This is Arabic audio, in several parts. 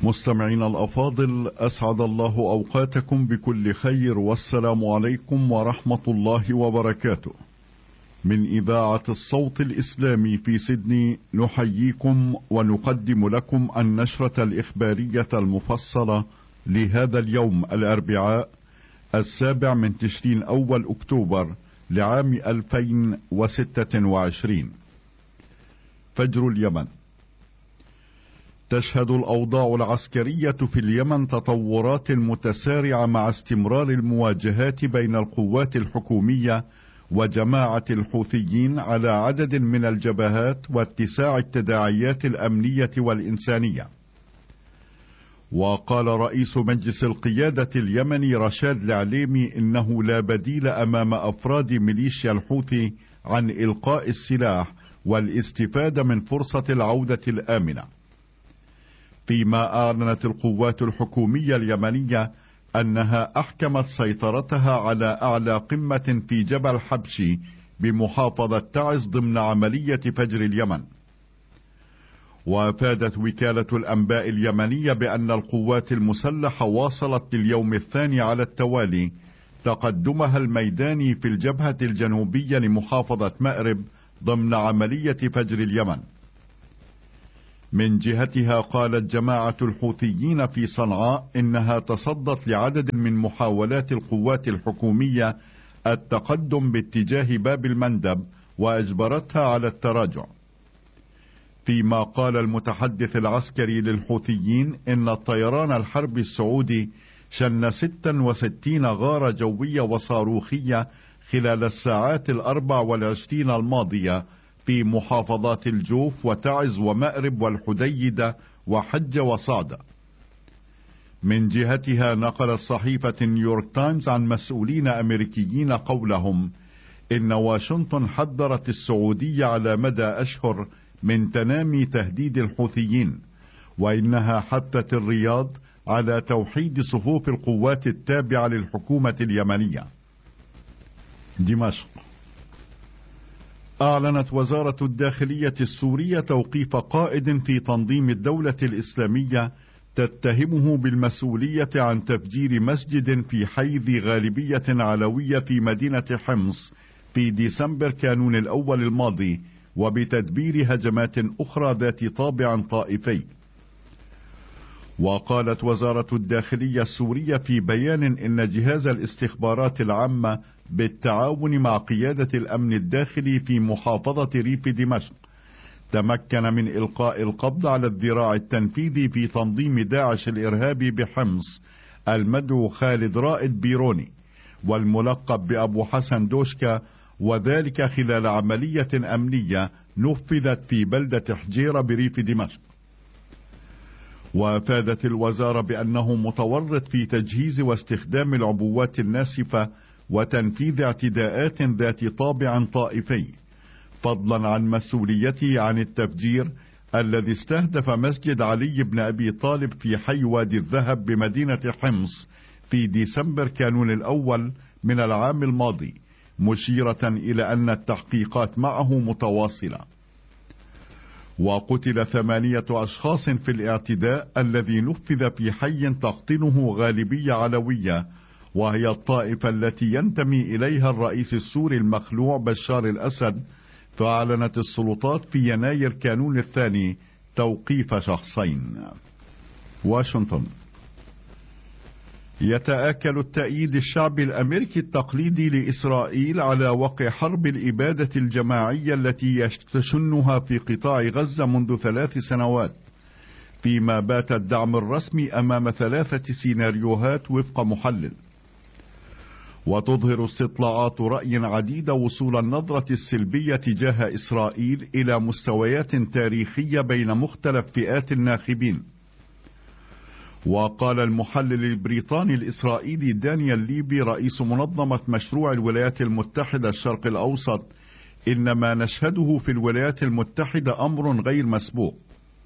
مستمعينا الأفاضل، أسعد الله أوقاتكم بكل خير، والسلام عليكم ورحمة الله وبركاته. من إذاعة الصوت الإسلامي في سيدني نحييكم ونقدم لكم النشرة الإخبارية المفصلة لهذا اليوم الأربعاء 7 من تشرين أول أكتوبر لعام 2026. فجر اليمن. تشهد الأوضاع العسكرية في اليمن تطورات متسارعة مع استمرار المواجهات بين القوات الحكومية وجماعة الحوثيين على عدد من الجبهات واتساع التداعيات الأمنية والإنسانية. وقال رئيس مجلس القيادة اليمني رشاد العليمي إنه لا بديل أمام أفراد ميليشيا الحوثي عن إلقاء السلاح والاستفادة من فرصة العودة الآمنة. فيما أعلنت القوات الحكومية اليمنية أنها أحكمت سيطرتها على أعلى قمة في جبل حبشي بمحافظة تعز ضمن عملية فجر اليمن. وافادت وكالة الأنباء اليمنية بأن القوات المسلحة واصلت لليوم الثاني على التوالي تقدمها الميداني في الجبهة الجنوبية لمحافظة مأرب ضمن عملية فجر اليمن. من جهتها قالت جماعة الحوثيين في صنعاء إنها تصدت لعدد من محاولات القوات الحكومية التقدم باتجاه باب المندب وأجبرتها على التراجع. فيما قال المتحدث العسكري للحوثيين إن الطيران الحربي السعودي شن 66 غارة جوية وصاروخية خلال الساعات 24 الماضية في محافظات الجوف وتعز ومأرب والحديدة وحج وصعدة. من جهتها نقلت صحيفة نيويورك تايمز عن مسؤولين أمريكيين قولهم إن واشنطن حذرت السعودية على مدى أشهر من تنامي تهديد الحوثيين، وإنها حثت الرياض على توحيد صفوف القوات التابعة للحكومة اليمنية. دمشق. أعلنت وزارة الداخلية السورية توقيف قائد في تنظيم الدولة الإسلامية تتهمه بالمسؤولية عن تفجير مسجد في حي ذي غالبية علوية في مدينة حمص في ديسمبر كانون الأول الماضي، وبتدبير هجمات أخرى ذات طابع طائفي. وقالت وزارة الداخلية السورية في بيان إن جهاز الاستخبارات العامة بالتعاون مع قيادة الأمن الداخلي في محافظة ريف دمشق تمكن من إلقاء القبض على الذراع التنفيذي في تنظيم داعش الإرهابي بحمص المدعو خالد رائد بيروني والملقب بأبو حسن دوشكا، وذلك خلال عملية أمنية نفذت في بلدة حجيرة بريف دمشق. وافادت الوزارة بأنه متورط في تجهيز واستخدام العبوات الناسفة وتنفيذ اعتداءات ذات طابع طائفي، فضلا عن مسؤوليته عن التفجير الذي استهدف مسجد علي بن أبي طالب في حي وادي الذهب بمدينة حمص في ديسمبر كانون الأول من العام الماضي، مشيرة إلى أن التحقيقات معه متواصلة. وقتل 8 أشخاص في الاعتداء الذي نفذ في حي تقطنه غالبية علوية، وهي الطائفة التي ينتمي إليها الرئيس السوري المخلوع بشار الأسد. فأعلنت السلطات في يناير كانون الثاني توقيف شخصين. واشنطن. يتآكل التأييد الشعبي الأمريكي التقليدي لإسرائيل على وقع حرب الإبادة الجماعية التي تشنها في قطاع غزة منذ 3 سنوات، فيما بات الدعم الرسمي أمام 3 سيناريوهات وفق محلل. وتظهر استطلاعات رأي عديدة وصول النظرة السلبية تجاه إسرائيل إلى مستويات تاريخية بين مختلف فئات الناخبين. وقال المحلل البريطاني الإسرائيلي دانيال ليبي رئيس منظمة مشروع الولايات المتحدة الشرق الأوسط إن ما نشهده في الولايات المتحدة أمر غير مسبوق.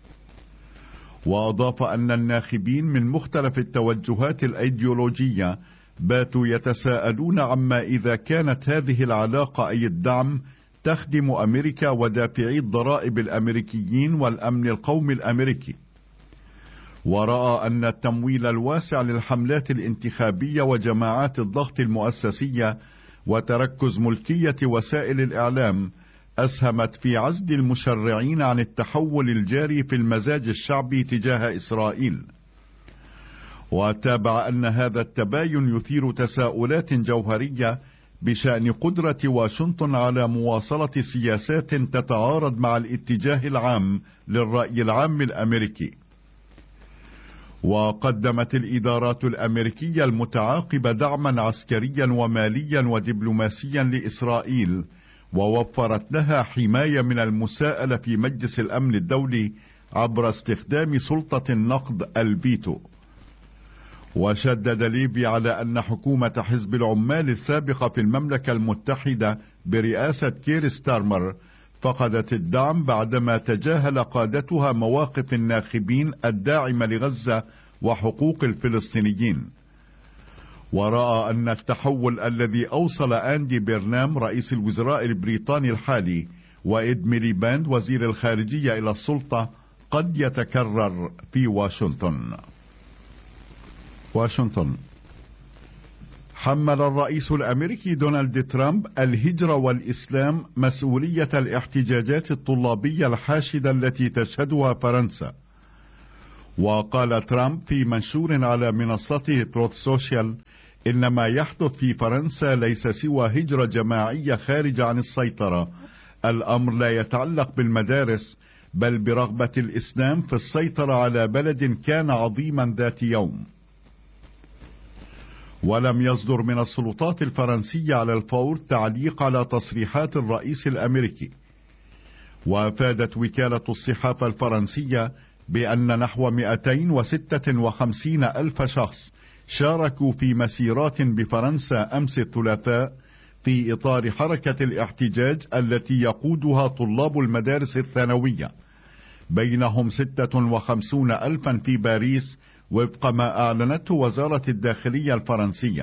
وأضاف أن الناخبين من مختلف التوجهات الأيديولوجية باتوا يتساءلون عما إذا كانت هذه العلاقة أي الدعم تخدم أمريكا ودافعي الضرائب الأمريكيين والأمن القومي الأمريكي. ورأى أن التمويل الواسع للحملات الانتخابية وجماعات الضغط المؤسسية وتركز ملكية وسائل الإعلام أسهمت في عزل المشرعين عن التحول الجاري في المزاج الشعبي تجاه إسرائيل. وتابع أن هذا التباين يثير تساؤلات جوهرية بشأن قدرة واشنطن على مواصلة سياسات تتعارض مع الاتجاه العام للرأي العام الأمريكي. وقدمت الإدارات الأمريكية المتعاقبة دعما عسكريا وماليا ودبلوماسيا لإسرائيل، ووفرت لها حماية من المساءلة في مجلس الأمن الدولي عبر استخدام سلطة النقد الفيتو. وشدد ليبي على أن حكومة حزب العمال السابقة في المملكة المتحدة برئاسة كير ستارمر فقدت الدعم بعدما تجاهل قادتها مواقف الناخبين الداعمة لغزة وحقوق الفلسطينيين. ورأى أن التحول الذي أوصل أندي بيرنام رئيس الوزراء البريطاني الحالي وإد ميليباند وزير الخارجية إلى السلطة قد يتكرر في واشنطن. حمل الرئيس الأمريكي دونالد ترامب الهجرة والإسلام مسؤولية الاحتجاجات الطلابية الحاشدة التي تشهدها فرنسا. وقال ترامب في منشور على منصته تروث سوشيال إن ما يحدث في فرنسا ليس سوى هجرة جماعية خارجة عن السيطرة. الأمر لا يتعلق بالمدارس بل برغبة الإسلام في السيطرة على بلد كان عظيما ذات يوم. ولم يصدر من السلطات الفرنسية على الفور تعليق على تصريحات الرئيس الأمريكي. وافادت وكالة الصحافة الفرنسية بأن نحو 256 ألف شخص شاركوا في مسيرات بفرنسا أمس الثلاثاء في إطار حركة الاحتجاج التي يقودها طلاب المدارس الثانوية، بينهم 56 ألفا في باريس وفق ما أعلنته وزارة الداخلية الفرنسية.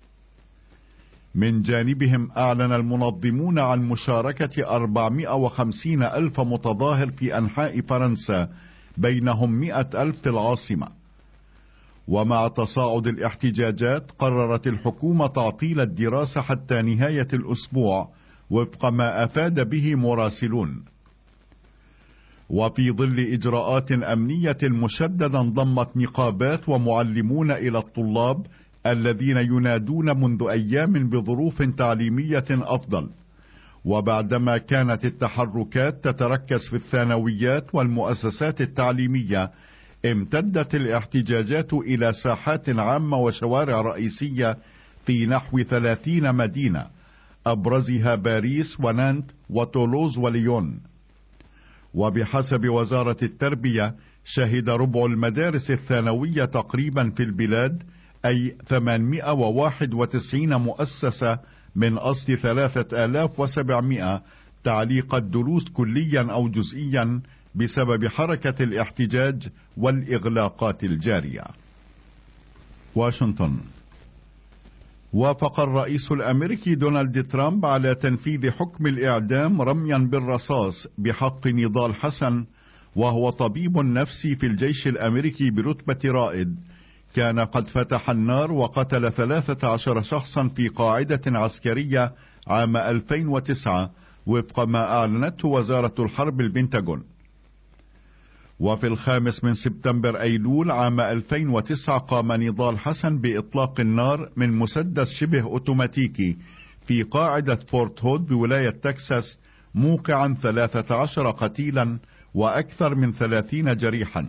من جانبهم أعلن المنظمون عن مشاركة 450 ألف متظاهر في أنحاء فرنسا، بينهم 100 ألف في العاصمة. ومع تصاعد الاحتجاجات قررت الحكومة تعطيل الدراسة حتى نهاية الأسبوع وفق ما أفاد به مراسلون. وفي ظل إجراءات أمنية مشددة انضمت نقابات ومعلمون إلى الطلاب الذين ينادون منذ أيام بظروف تعليمية أفضل. وبعدما كانت التحركات تتركز في الثانويات والمؤسسات التعليمية، امتدت الاحتجاجات إلى ساحات عامة وشوارع رئيسية في نحو 30 مدينة، أبرزها باريس ونانت وتولوز وليون. وبحسب وزارة التربية شهد ربع المدارس الثانوية تقريبا في البلاد، أي 891 مؤسسة من أصل 3700، تعليق الدروس كليا أو جزئيا بسبب حركة الاحتجاج والإغلاقات الجارية. واشنطن. وافق الرئيس الأمريكي دونالد ترامب على تنفيذ حكم الإعدام رميا بالرصاص بحق نضال حسن، وهو طبيب نفسي في الجيش الأمريكي برتبة رائد، كان قد فتح النار وقتل 13 شخصا في قاعدة عسكرية عام 2009 وفق ما أعلنته وزارة الحرب البنتاغون. وفي 5 سبتمبر أيلول عام 2009 قام نضال حسن بإطلاق النار من مسدس شبه أوتوماتيكي في قاعدة فورت هود بولاية تكساس، موقعا 13 قتيلا وأكثر من 30 جريحا.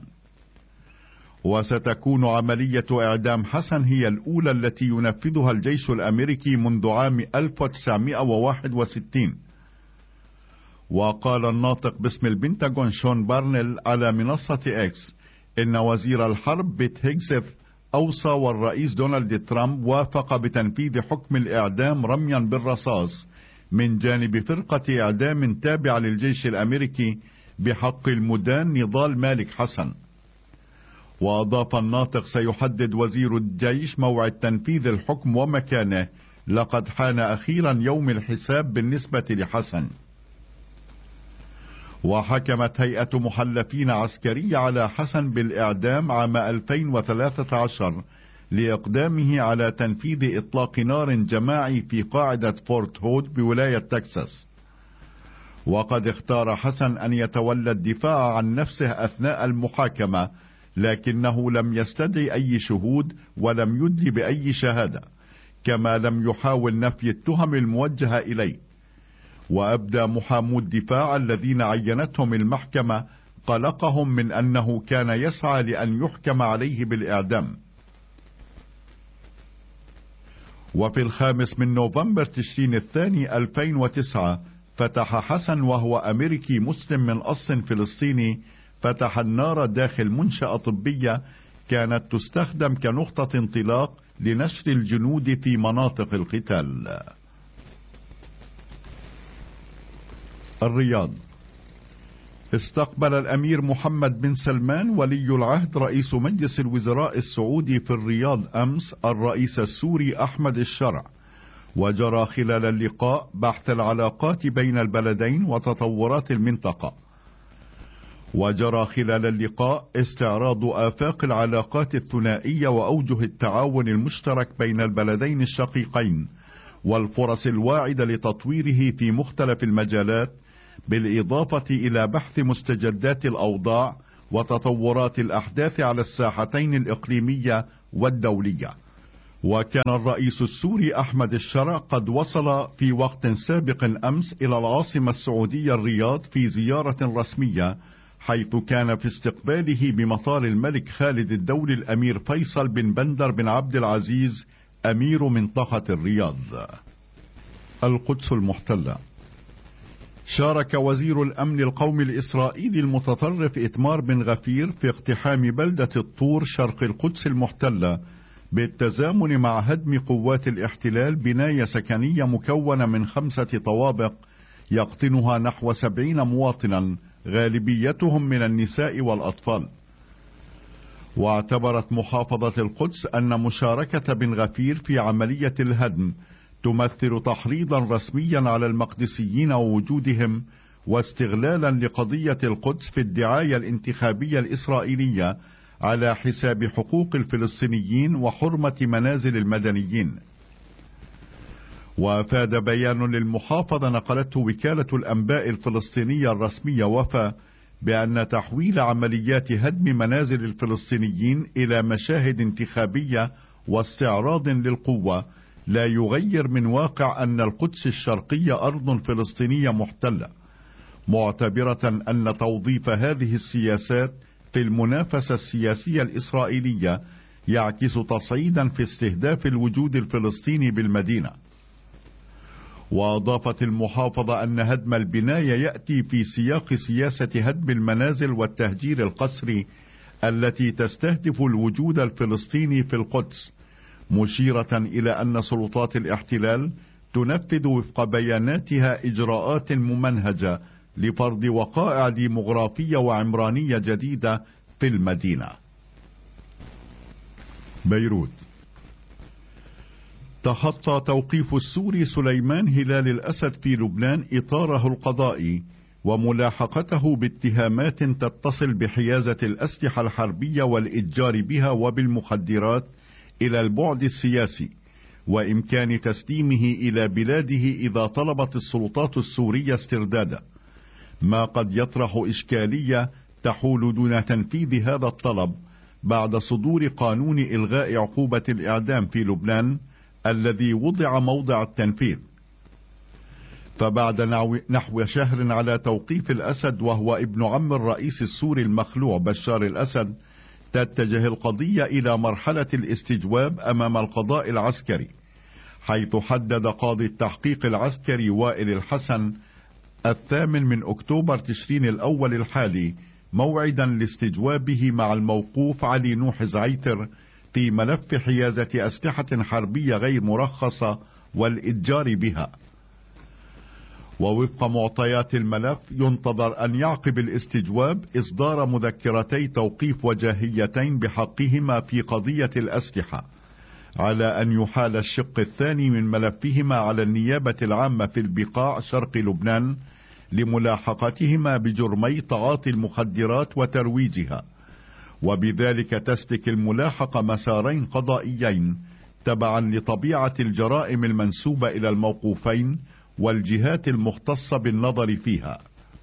وستكون عملية إعدام حسن هي الأولى التي ينفذها الجيش الأمريكي منذ عام 1961. وقال الناطق باسم البنتاغون شون بارنيل على منصة إكس إن وزير الحرب بيت هيجسث أوصى والرئيس دونالد ترامب وافق بتنفيذ حكم الإعدام رميا بالرصاص من جانب فرقة إعدام تابعة للجيش الأمريكي بحق المدان نضال مالك حسن. وأضاف الناطق سيحدد وزير الجيش موعد تنفيذ الحكم ومكانه، لقد حان أخيرا يوم الحساب بالنسبة لحسن. وحكمت هيئة محلفين عسكرية على حسن بالإعدام عام 2013 لإقدامه على تنفيذ إطلاق نار جماعي في قاعدة فورت هود بولاية تكساس. وقد اختار حسن أن يتولى الدفاع عن نفسه أثناء المحاكمة، لكنه لم يستدعي أي شهود ولم يدلي بأي شهادة، كما لم يحاول نفي التهم الموجهة إليه. وأبدى محامو الدفاع الذين عينتهم المحكمة قلقهم من أنه كان يسعى لأن يحكم عليه بالإعدام. وفي 5 نوفمبر تشرين الثاني 2009 فتح حسن، وهو أمريكي مسلم من أصل فلسطيني، فتح النار داخل منشأة طبية كانت تستخدم كنقطة انطلاق لنشر الجنود في مناطق القتال. الرياض. استقبل الأمير محمد بن سلمان ولي العهد رئيس مجلس الوزراء السعودي في الرياض أمس الرئيس السوري أحمد الشرع، وجرى خلال اللقاء بحث العلاقات بين البلدين وتطورات المنطقة. وجرى خلال اللقاء استعراض آفاق العلاقات الثنائية وأوجه التعاون المشترك بين البلدين الشقيقين والفرص الواعدة لتطويره في مختلف المجالات، بالإضافة إلى بحث مستجدات الأوضاع وتطورات الأحداث على الساحتين الإقليمية والدولية. وكان الرئيس السوري أحمد الشرع قد وصل في وقت سابق أمس إلى العاصمة السعودية الرياض في زيارة رسمية، حيث كان في استقباله بمطار الملك خالد الدولي الأمير فيصل بن بندر بن عبد العزيز أمير منطقة الرياض. القدس المحتلة. شارك وزير الأمن القومي الإسرائيلي المتطرف إتمار بن غفير في اقتحام بلدة الطور شرق القدس المحتلة بالتزامن مع هدم قوات الاحتلال بناية سكنية مكونة من 5 طوابق يقطنها نحو 70 مواطنا غالبيتهم من النساء والأطفال. واعتبرت محافظة القدس أن مشاركة بن غفير في عملية الهدم تمثل تحريضا رسميا على المقدسيين ووجودهم، واستغلالا لقضية القدس في الدعاية الانتخابية الإسرائيلية على حساب حقوق الفلسطينيين وحرمة منازل المدنيين. وافاد بيان للمحافظة نقلته وكالة الأنباء الفلسطينية الرسمية وفا بأن تحويل عمليات هدم منازل الفلسطينيين إلى مشاهد انتخابية واستعراض للقوة لا يغير من واقع أن القدس الشرقية أرض فلسطينية محتلة، معتبرة أن توظيف هذه السياسات في المنافسة السياسية الإسرائيلية يعكس تصعيدا في استهداف الوجود الفلسطيني بالمدينة. وأضافت المحافظة أن هدم البناية يأتي في سياق سياسة هدم المنازل والتهجير القسري التي تستهدف الوجود الفلسطيني في القدس، مشيرة إلى أن سلطات الاحتلال تنفذ وفق بياناتها إجراءات ممنهجة لفرض وقائع ديمغرافية وعمرانية جديدة في المدينة. بيروت. تخطى توقيف السوري سليمان هلال الأسد في لبنان إطاره القضائي وملاحقته باتهامات تتصل بحيازة الأسلحة الحربية والإتجار بها وبالمخدرات إلى البعد السياسي، وإمكان تسليمه إلى بلاده إذا طلبت السلطات السورية استرداده، ما قد يطرح إشكالية تحول دون تنفيذ هذا الطلب بعد صدور قانون إلغاء عقوبة الإعدام في لبنان الذي وضع موضع التنفيذ. فبعد نحو شهر على توقيف الأسد وهو ابن عم الرئيس السوري المخلوع بشار الأسد، تتجه القضية إلى مرحلة الاستجواب أمام القضاء العسكري، حيث حدد قاضي التحقيق العسكري وائل الحسن 8 أكتوبر تشرين الأول الحالي موعدا لاستجوابه مع الموقوف علي نوح زعيتر في ملف حيازة أسلحة حربية غير مرخصة والإتجار بها. ووفق معطيات الملف ينتظر أن يعقب الاستجواب إصدار مذكرتي توقيف وجاهيتين بحقهما في قضية الأسلحة، على أن يحال الشق الثاني من ملفهما على النيابة العامة في البقاع شرق لبنان لملاحقتهما بجرمي تعاطي المخدرات وترويجها، وبذلك تسلك الملاحقة مسارين قضائيين تبعا لطبيعة الجرائم المنسوبة إلى الموقوفين والجهات المختصة بالنظر فيها.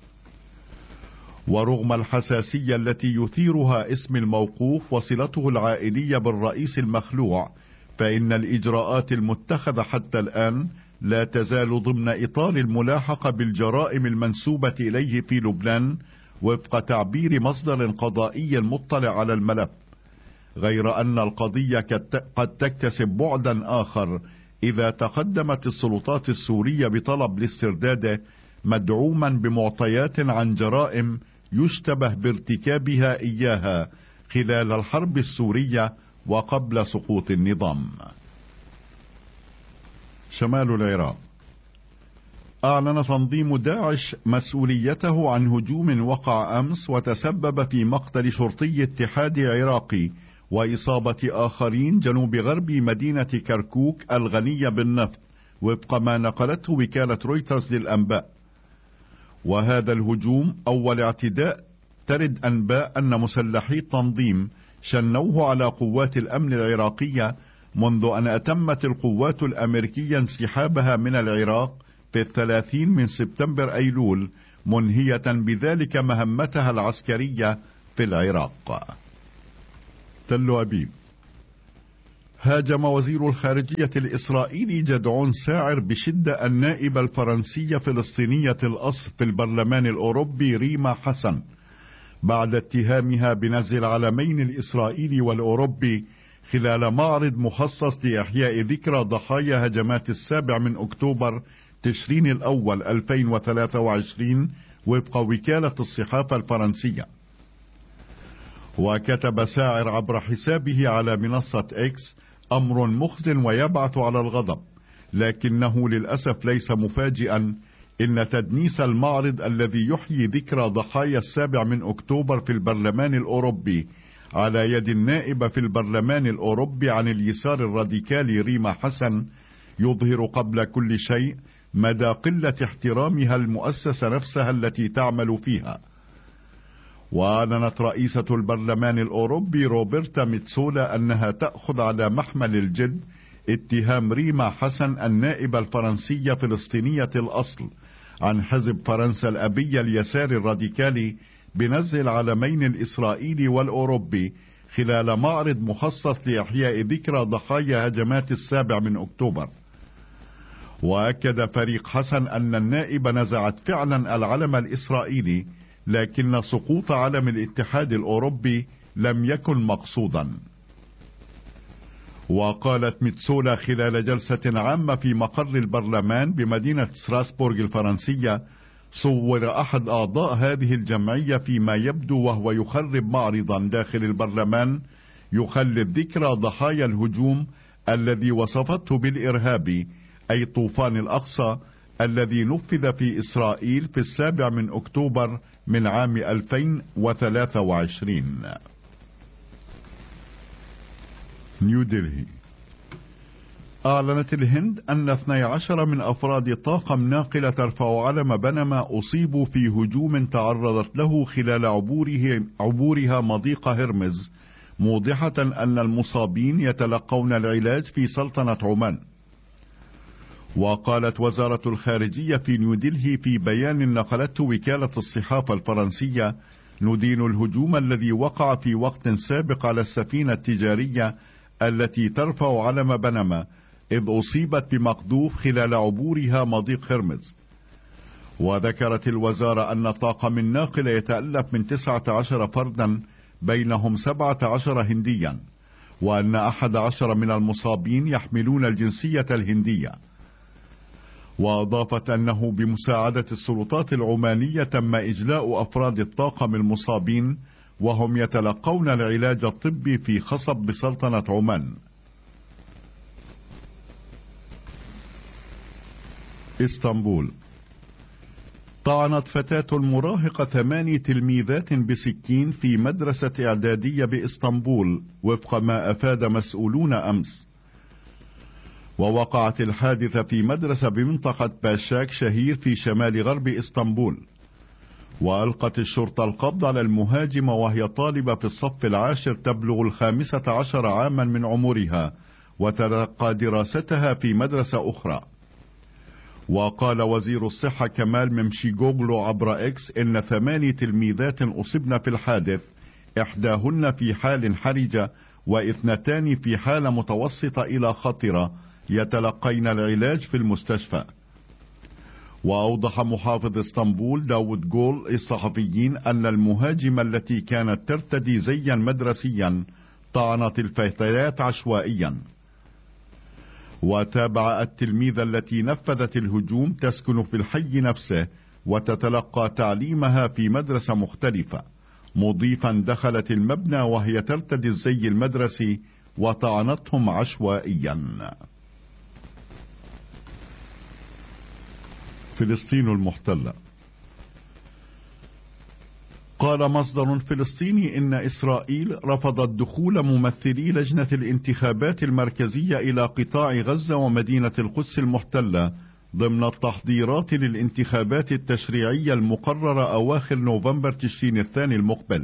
ورغم الحساسية التي يثيرها اسم الموقوف وصلته العائلية بالرئيس المخلوع، فإن الإجراءات المتخذة حتى الآن لا تزال ضمن إطار الملاحقة بالجرائم المنسوبة إليه في لبنان وفق تعبير مصدر قضائي مطلع على الملف، غير أن القضية قد تكتسب بعدا آخر إذا تقدمت السلطات السورية بطلب لاسترداده مدعوما بمعطيات عن جرائم يشتبه بارتكابها إياها خلال الحرب السورية وقبل سقوط النظام. شمال العراق. أعلن تنظيم داعش مسؤوليته عن هجوم وقع أمس وتسبب في مقتل شرطي اتحادي عراقي وإصابة آخرين جنوب غرب مدينة كركوك الغنية بالنفط، وفق ما نقلته وكالة رويترز للأنباء. وهذا الهجوم أول اعتداء ترد أنباء أن مسلحي التنظيم شنوه على قوات الأمن العراقية منذ أن أتمت القوات الأمريكية انسحابها من العراق في 30 من سبتمبر أيلول، منهية بذلك مهمتها العسكرية في العراق. تل أبيب. هاجم وزير الخارجية الإسرائيلي جدعون ساعر بشدة النائب الفرنسية فلسطينية الأصل في البرلمان الأوروبي ريما حسن بعد اتهامها بنزع العلمين الإسرائيلي والأوروبي خلال معرض مخصص لإحياء ذكرى ضحايا هجمات 7 أكتوبر تشرين الأول 2023 وفق وكالة الصحافة الفرنسية. وكتب ساعر عبر حسابه على منصة إكس: أمر مخزن ويبعث على الغضب، لكنه للأسف ليس مفاجئا، إن تدنيس المعرض الذي يحيي ذكرى ضحايا 7 أكتوبر في البرلمان الأوروبي على يد النائبة في البرلمان الأوروبي عن اليسار الراديكالي ريما حسن يظهر قبل كل شيء مدى قلة احترامها المؤسسة نفسها التي تعمل فيها. وأعلنت رئيسة البرلمان الأوروبي روبرتا ميتسولا أنها تأخذ على محمل الجد اتهام ريما حسن النائبة الفرنسية فلسطينية الأصل عن حزب فرنسا الأبي اليسار الراديكالي بنزع العلمين الإسرائيلي والأوروبي خلال معرض مخصص لإحياء ذكرى ضحايا هجمات 7 أكتوبر. وأكد فريق حسن أن النائبة نزعت فعلا العلم الإسرائيلي، لكن سقوط علم الاتحاد الأوروبي لم يكن مقصودا. وقالت ميتسولا خلال جلسة عامة في مقر البرلمان بمدينة ستراسبورغ الفرنسية: صور أحد أعضاء هذه الجمعية فيما يبدو وهو يخرب معرضا داخل البرلمان يخلد ذكرى ضحايا الهجوم الذي وصفته بالإرهابي، أي طوفان الأقصى الذي نفذ في إسرائيل في 7 أكتوبر من عام 2023. نيودلهي. أعلنت الهند أن 12 من أفراد طاقم ناقلة ترفع علم بنما أصيبوا في هجوم تعرضت له خلال عبورها مضيق هرمز، موضحة أن المصابين يتلقون العلاج في سلطنة عمان. وقالت وزارة الخارجية في نيودلهي في بيان نقلته وكالة الصحافة الفرنسية: ندين الهجوم الذي وقع في وقت سابق على السفينة التجارية التي ترفع علم بنما، إذ أصيبت بمقذوف خلال عبورها مضيق هرمز. وذكرت الوزارة أن طاقم الناقل يتألف من 19 فردا بينهم 17 هنديا، وأن 11 من المصابين يحملون الجنسية الهندية. وأضافت أنه بمساعدة السلطات العمانية تم إجلاء أفراد الطاقم المصابين وهم يتلقون العلاج الطبي في خصب بسلطنة عمان. اسطنبول. طعنت فتاة مراهقة 8 تلميذات بسكين في مدرسة إعدادية بإسطنبول وفق ما أفاد مسؤولون أمس. ووقعت الحادثة في مدرسة بمنطقة باشاك شهير في شمال غرب إسطنبول. وألقت الشرطة القبض على المهاجمة وهي طالبة في الصف العاشر تبلغ 15 عاما من عمرها، وتلقى دراستها في مدرسة أخرى. وقال وزير الصحة كمال ممشيغوغلو عبر إكس إن 8 تلميذات أصبن في الحادث، إحداهن في حال حرجة و2 في حالة متوسطة إلى خطرة يتلقين العلاج في المستشفى. وأوضح محافظ اسطنبول داود جول الصحفيين أن المهاجمة التي كانت ترتدي زيا مدرسيا طعنت الفتيات عشوائيا. وتابع التلميذة التي نفذت الهجوم تسكن في الحي نفسه وتتلقى تعليمها في مدرسة مختلفة، مضيفا دخلت المبنى وهي ترتدي الزي المدرسي وطعنتهم عشوائيا. فلسطين المحتلة. قال مصدر فلسطيني إن إسرائيل رفضت دخول ممثلي لجنة الانتخابات المركزية إلى قطاع غزة ومدينة القدس المحتلة ضمن التحضيرات للانتخابات التشريعية المقررة أواخر نوفمبر تشرين الثاني المقبل.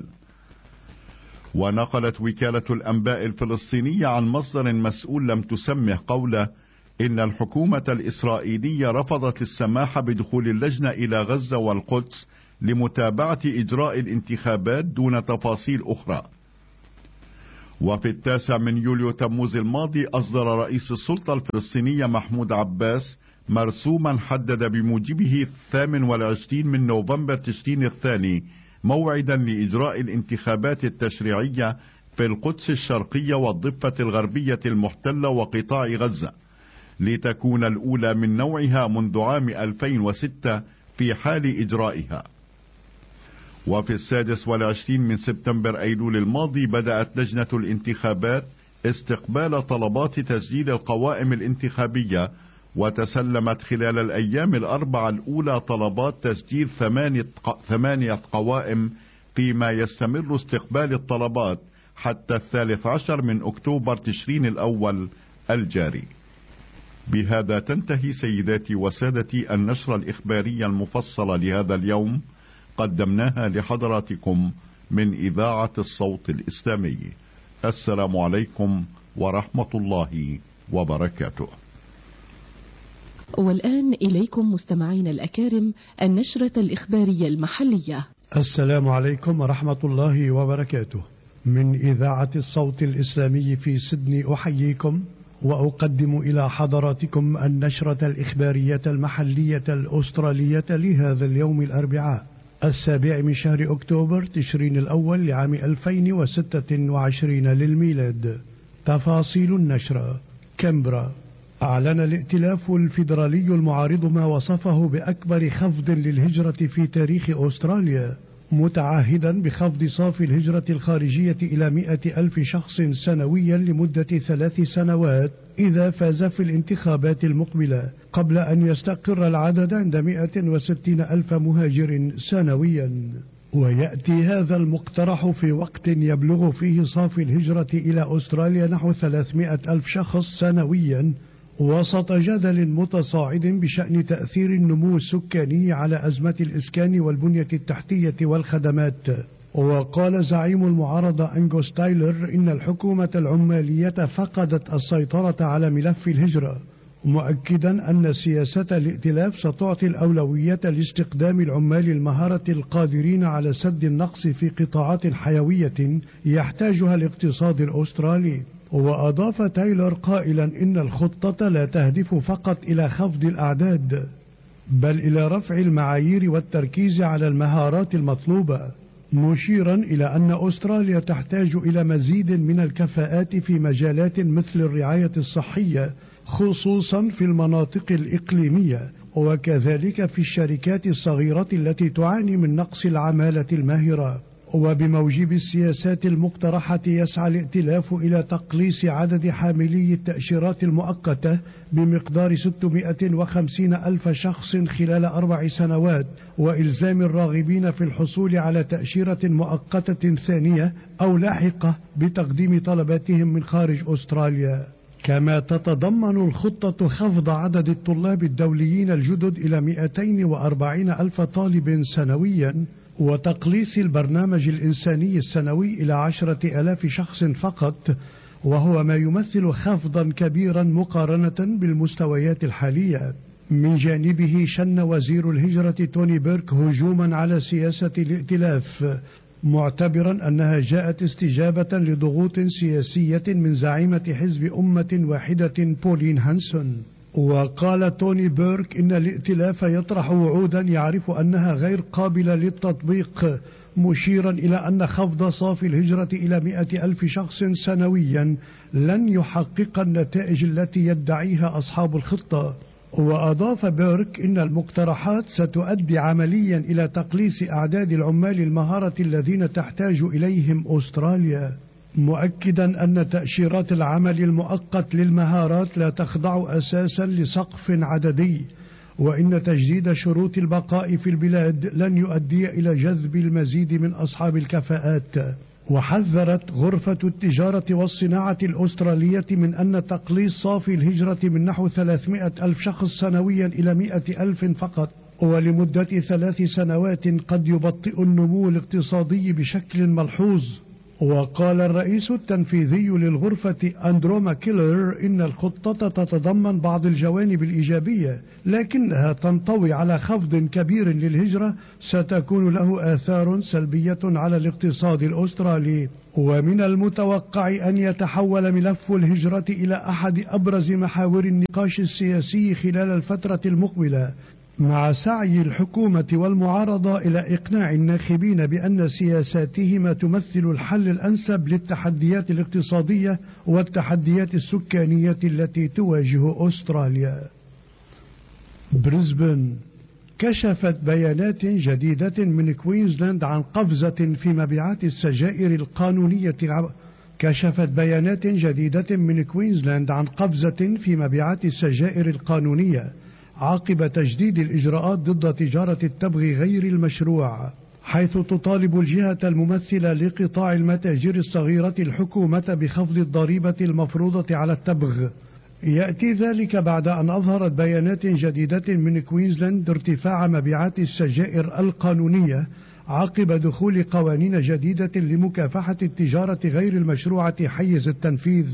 ونقلت وكالة الأنباء الفلسطينية عن مصدر مسؤول لم تسمه قوله إن الحكومة الإسرائيلية رفضت السماح بدخول اللجنة إلى غزة والقدس لمتابعة إجراء الانتخابات دون تفاصيل أخرى. وفي 9 من يوليو تموز الماضي أصدر رئيس السلطة الفلسطينية محمود عباس مرسوما حدد بموجبه 28 من نوفمبر تشرين الثاني موعدا لإجراء الانتخابات التشريعية في القدس الشرقية والضفة الغربية المحتلة وقطاع غزة، لتكون الأولى من نوعها منذ عام 2006 في حال إجرائها. وفي 26 من سبتمبر أيلول الماضي بدأت لجنة الانتخابات استقبال طلبات تسجيل القوائم الانتخابية، وتسلمت خلال الأيام الأربعة الأولى طلبات تسجيل 8 قوائم، فيما يستمر استقبال الطلبات حتى 13 من أكتوبر تشرين الأول الجاري. بهذا تنتهي سيداتي وسادتي النشرة الإخبارية المفصلة لهذا اليوم، قدمناها لحضراتكم من إذاعة الصوت الإسلامي. السلام عليكم ورحمة الله وبركاته. والآن إليكم مستمعين الأكارم النشرة الإخبارية المحلية. السلام عليكم ورحمة الله وبركاته. من إذاعة الصوت الإسلامي في سيدني أحييكم وأقدم إلى حضراتكم النشرة الإخبارية المحلية الأسترالية لهذا اليوم الأربعاء 7 من شهر أكتوبر تشرين الأول لعام 2026 للميلاد. تفاصيل النشرة. كامبرا. أعلن الائتلاف الفيدرالي المعارض ما وصفه بأكبر خفض للهجرة في تاريخ أستراليا، متعهدا بخفض صافي الهجرة الخارجية إلى 100,000 شخص سنويا لمدة 3 سنوات إذا فاز في الانتخابات المقبلة، قبل أن يستقر العدد عند 160,000 مهاجر سنويا. ويأتي هذا المقترح في وقت يبلغ فيه صافي الهجرة إلى أستراليا نحو 300,000 شخص سنويا، وسط جدل متصاعد بشأن تأثير النمو السكاني على أزمة الإسكان والبنية التحتية والخدمات. وقال زعيم المعارضة أنغوس تايلر إن الحكومة العمالية فقدت السيطرة على ملف الهجرة، مؤكدا أن سياسة الائتلاف ستعطي الأولوية لاستقدام العمال المهارة القادرين على سد النقص في قطاعات حيوية يحتاجها الاقتصاد الأسترالي. وأضاف تايلر قائلا إن الخطة لا تهدف فقط إلى خفض الأعداد، بل إلى رفع المعايير والتركيز على المهارات المطلوبة، مشيرا إلى أن أستراليا تحتاج إلى مزيد من الكفاءات في مجالات مثل الرعاية الصحية، خصوصا في المناطق الإقليمية، وكذلك في الشركات الصغيرة التي تعاني من نقص العمالة الماهرة. وبموجب السياسات المقترحة يسعى الائتلاف إلى تقليص عدد حاملي التأشيرات المؤقتة بمقدار 650,000 شخص خلال 4 سنوات، وإلزام الراغبين في الحصول على تأشيرة مؤقتة ثانية أو لاحقة بتقديم طلباتهم من خارج أستراليا. كما تتضمن الخطة خفض عدد الطلاب الدوليين الجدد إلى 240 ألف طالب سنويا، وتقليص البرنامج الإنساني السنوي إلى 10,000 شخص فقط، وهو ما يمثل خفضا كبيرا مقارنة بالمستويات الحالية. من جانبه شن وزير الهجرة توني بيرك هجوما على سياسة الائتلاف، معتبرا أنها جاءت استجابة لضغوط سياسية من زعيمة حزب أمة واحدة بولين هانسون. وقال توني بيرك إن الائتلاف يطرح وعودا يعرف أنها غير قابلة للتطبيق، مشيرا إلى أن خفض صافي الهجرة إلى 100,000 شخص سنويا لن يحقق النتائج التي يدعيها أصحاب الخطة. وأضاف بيرك إن المقترحات ستؤدي عمليا إلى تقليص أعداد العمال المهارة الذين تحتاج إليهم أستراليا، مؤكدا أن تأشيرات العمل المؤقت للمهارات لا تخضع أساسا لسقف عددي، وإن تجديد شروط البقاء في البلاد لن يؤدي إلى جذب المزيد من أصحاب الكفاءات. وحذرت غرفة التجارة والصناعة الأسترالية من أن تقليص صافي الهجرة من نحو 300 ألف شخص سنويا إلى 100 ألف فقط ولمدة 3 سنوات قد يبطئ النمو الاقتصادي بشكل ملحوظ. وقال الرئيس التنفيذي للغرفة أندرو ماكيلر إن الخطة تتضمن بعض الجوانب الإيجابية، لكنها تنطوي على خفض كبير للهجرة ستكون له آثار سلبية على الاقتصاد الأسترالي. ومن المتوقع أن يتحول ملف الهجرة إلى أحد أبرز محاور النقاش السياسي خلال الفترة المقبلة، مع سعي الحكومة والمعارضة إلى إقناع الناخبين بأن سياساتهما تمثل الحل الأنسب للتحديات الاقتصادية والتحديات السكانية التي تواجه أستراليا. بريسبن. كشفت بيانات جديدة من كوينزلاند عن قفزة في مبيعات السجائر القانونية في مبيعات السجائر القانونية عقب تجديد الإجراءات ضد تجارة التبغ غير المشروع، حيث تطالب الجهة الممثلة لقطاع المتاجر الصغيرة الحكومة بخفض الضريبة المفروضة على التبغ. يأتي ذلك بعد أن أظهرت بيانات جديدة من كوينزلاند ارتفاع مبيعات السجائر القانونية عقب دخول قوانين جديدة لمكافحة التجارة غير المشروعة حيز التنفيذ.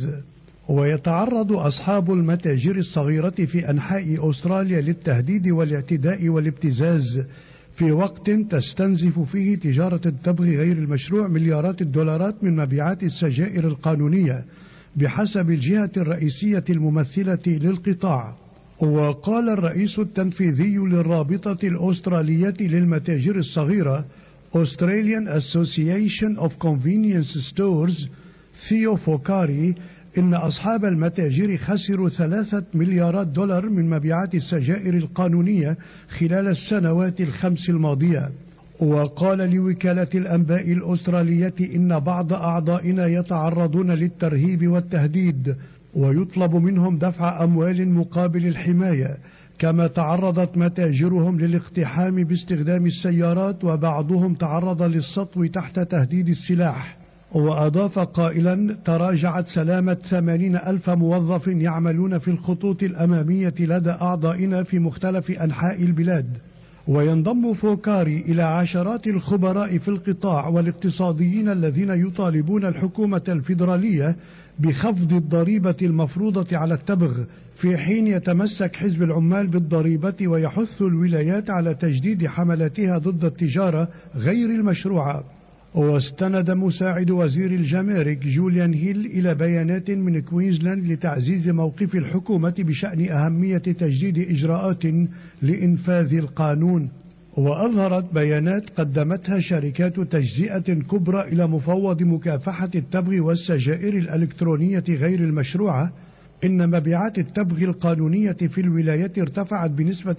ويتعرض أصحاب المتاجر الصغيرة في أنحاء أستراليا للتهديد والاعتداء والابتزاز في وقت تستنزف فيه تجارة التبغ غير المشروع مليارات الدولارات من مبيعات السجائر القانونية بحسب الجهة الرئيسية الممثلة للقطاع. وقال الرئيس التنفيذي للرابطة الأسترالية للمتاجر الصغيرة Australian Association of Convenience Stores ثيو فوكاري إن أصحاب المتاجر خسروا 3 مليارات دولار من مبيعات السجائر القانونية خلال السنوات 5 الماضية. وقال لوكالة الأنباء الأسترالية إن بعض أعضائنا يتعرضون للترهيب والتهديد ويطلب منهم دفع أموال مقابل الحماية، كما تعرضت متاجرهم للاقتحام باستخدام السيارات وبعضهم تعرض للسطو تحت تهديد السلاح. وأضاف قائلا تراجعت سلامة 80,000 موظف يعملون في الخطوط الأمامية لدى أعضائنا في مختلف أنحاء البلاد. وينضم فوكاري إلى عشرات الخبراء في القطاع والاقتصاديين الذين يطالبون الحكومة الفيدرالية بخفض الضريبة المفروضة على التبغ، في حين يتمسك حزب العمال بالضريبة ويحث الولايات على تجديد حملاتها ضد التجارة غير المشروعة. واستند مساعد وزير الجمارك جوليان هيل إلى بيانات من كوينزلاند لتعزيز موقف الحكومة بشأن أهمية تجديد إجراءات لإنفاذ القانون. وأظهرت بيانات قدمتها شركات تجزئة كبرى إلى مفوض مكافحة التبغ والسجائر الإلكترونية غير المشروعة إن مبيعات التبغ القانونية في الولايات ارتفعت بنسبة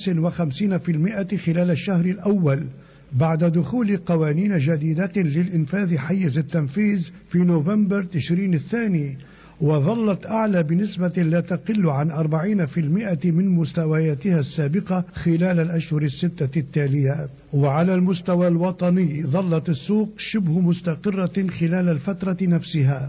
55% خلال الشهر الأول بعد دخول قوانين جديدة للإنفاذ حيز التنفيذ في نوفمبر تشرين الثاني، وظلت أعلى بنسبة لا تقل عن 40% من مستوياتها السابقة خلال الأشهر 6 التالية. وعلى المستوى الوطني ظلت السوق شبه مستقرة خلال الفترة نفسها.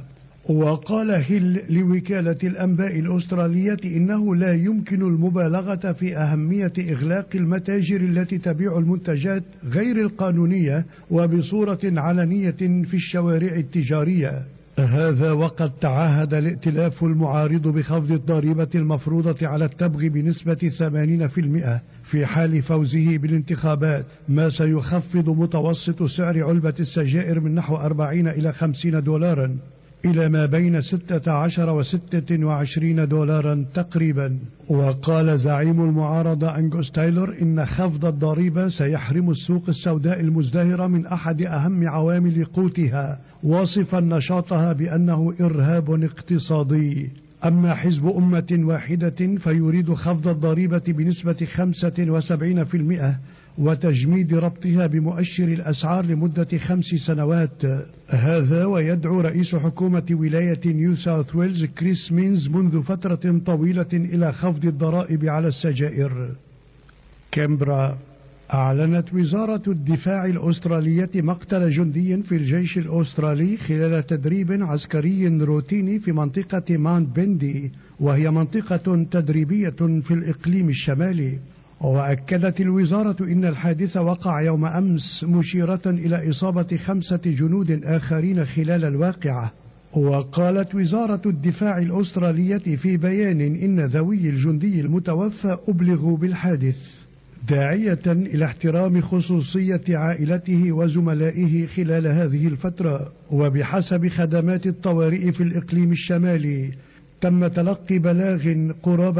وقال هيل لوكالة الأنباء الأسترالية إنه لا يمكن المبالغة في أهمية إغلاق المتاجر التي تبيع المنتجات غير القانونية وبصورة علنية في الشوارع التجارية. هذا وقد تعهد الائتلاف المعارض بخفض الضريبة المفروضة على التبغ بنسبة 80% في حال فوزه بالانتخابات، ما سيخفض متوسط سعر علبة السجائر من نحو 40 إلى 50 دولارا إلى ما بين 16 و 26 دولارا تقريبا. وقال زعيم المعارضة أنغوس تايلور إن خفض الضريبة سيحرم السوق السوداء المزدهرة من أحد أهم عوامل قوتها، واصفا نشاطها بأنه إرهاب اقتصادي. أما حزب أمة واحدة فيريد خفض الضريبة بنسبة 75% وتجميد ربطها بمؤشر الأسعار لمدة 5 سنوات. هذا ويدعو رئيس حكومة ولاية نيو ساوث ويلز كريس مينز منذ فترة طويلة إلى خفض الضرائب على السجائر. كامبرا. أعلنت وزارة الدفاع الأسترالية مقتل جندي في الجيش الأسترالي خلال تدريب عسكري روتيني في منطقة ماونت بندي، وهي منطقة تدريبية في الإقليم الشمالي. وأكدت الوزارة إن الحادث وقع يوم أمس، مشيرة إلى إصابة 5 جنود آخرين خلال الواقعة. وقالت وزارة الدفاع الأسترالية في بيان إن ذوي الجندي المتوفى أبلغوا بالحادث، داعية إلى احترام خصوصية عائلته وزملائه خلال هذه الفترة. وبحسب خدمات الطوارئ في الإقليم الشمالي تم تلقي بلاغ قرابة